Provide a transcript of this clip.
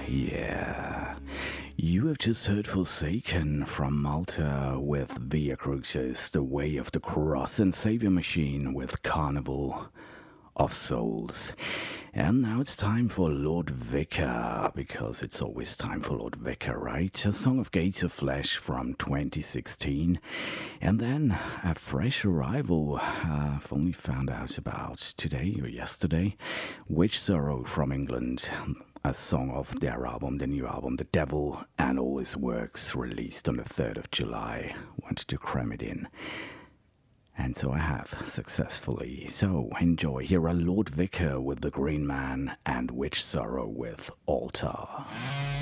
Yeah. You have just heard Forsaken from Malta with Via Crucis, The Way of the Cross, and Savior Machine with Carnival of Souls. And now it's time for Lord Vicar, because it's always time for Lord Vicar, right? A Song of Gates of Flesh from 2016. And then a fresh arrival, I've only found out about today or yesterday, Witch Sorrow from England. A song of their album, the new album, The Devil and All His Works, released on the 3rd of July. Wanted to cram it in. And so I have, successfully. So enjoy. Here are Lord Vicar with The Green Man and Witch Sorrow with Altar.